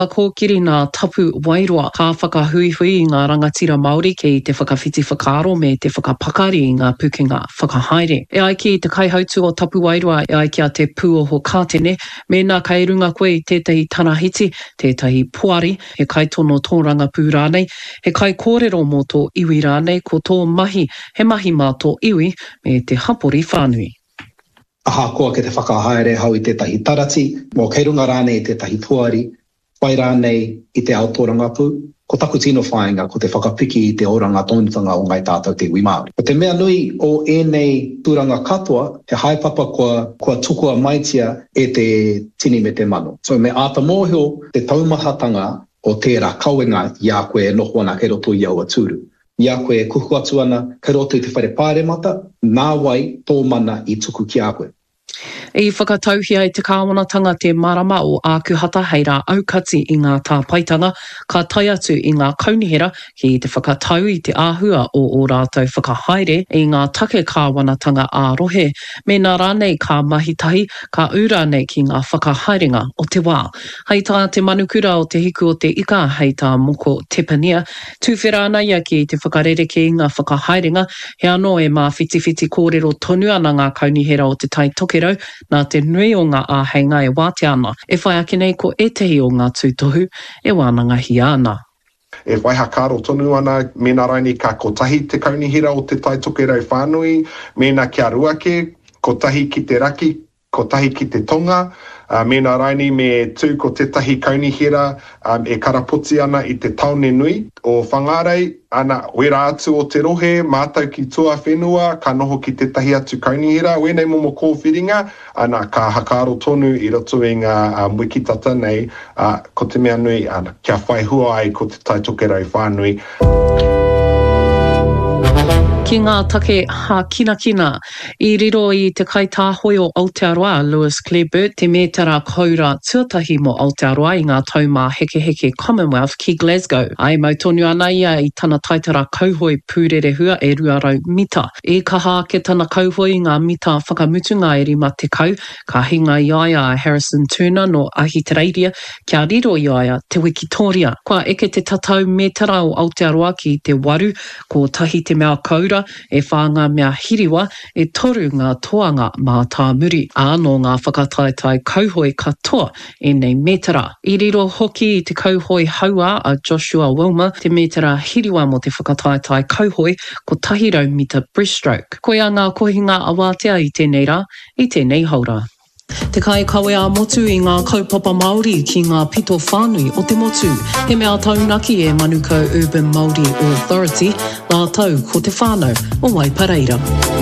Ko kiri ngā tapu wairoa ka whakahuihui i ngā rangatira Māori ki te whakawhiti whakaaro me te whakapakari i ngā pukenga whakahaere. E ai ki te kaihautu o tapu wairoa e ai kia te pūoho kātene, mēnā kai runga koe i tētahi tanahiti, tētahi puari, he kai tono tō rangapū rānei, he kai kōrero mō tō iwi rānei, ko tō mahi, he mahi mā tō iwi me te hapori whānui. Aha koa ke te whakahaere hau i tētahi tarati, mō kei runga rānei i tētahi puari, wai rānei i te aotorangapū, ko taku tino whāinga ko te whakapiki i te oranga tonutanga o ngai tātou te iwi Māori. Ko te mea nui o ēnei tūranga katoa, he haipapa kua tukua maitia e te tini me te mano. So me āta mōhio te taumahatanga o tērā kauenga i a koe e noho ana kei roto i aua tūru. I a koe e kuhu atu ana kei roto i te whare pāremata, nā wai tō mana i tuku ki a koe. I whakatauhia i te kāwanatanga te marama o ākuhata hei rā aukati i ngā tāpaitanga, ka tai atu i ngā kaunihera ki te whakatau i te āhua o rātou whakahaere i ngā take kāwanatanga ārohe, me nā rānei ka mahitahi ka ura nei ki ngā whakahaerenga o te wā. Hei tā te manukura o te hiku o te ika hei tā moko tepania, tūwhera ana ia ki te whakarere ki ngā whakahaerenga, he anō e mā whitiwhiti kōrero tonu ana ngā kaunihera o te tai tokerau, nā te nui o ngā āheinga e wāte ana. E whai ake nei ko etehi o ngā tūtohu, e wānangahi ana. E waihakaro tonu ana, mēnā raini ka kotahi te kaunihira o te tai tokerau whānui, mēnā kia ruake, kotahi ki te raki, kotahi ki te tonga, mēnā raini me tū ko tētahi kaunihira e karaputi ana i te taone nui o whangarei, ana wera atu o te rohe, mātau ki tua whenua, ka noho ki tētahi atu kaunihira, wenei momo kōwhiringa, ana ka hakaro tonu i roto i ngā wikitata nei, ko te mea nui, kia whai hua ai ko te tai tokerau whānui. Ki ngā take hākinakina, i riro i te kaitāhoi o Aotearoa, Lewis Clareburt, te mētara kaura tuatahi mo Aotearoa i ngā taumā heke Commonwealth ki Glasgow. Ai mau tonu ana ia i tana taitara kauhoi pūrere hua e ruarau mita. E kaha ke tana kauhoi ngā mita whakamutunga e rima te kau, ka hinga i aia Harrison Turner no Ahitereiria, kia riro i aia te Wikitoria. Kua eke te tatau mētara o Aotearoa ki te waru, ko tahi te mea kaura, e whānga mea hiriwa e toru ngā toanga mā tā muri. Anō ngā whakataitai kauhoi katoa e nei mētara. I riro hoki i te kauhoi haua a Joshua Wilmer, te mētara hiriwa mo te whakataitai kauhoi ko tahirau mita breaststroke. Koe a ngā kohinga awatea i tēnei rā, i tēnei haura. Te kai kawe a motu i ngā kaupapa Māori ki ngā pito whānui o te motu. He mea taunaki e Manukau Urban Māori Authority, nā tau ko te whānau o Waipareira.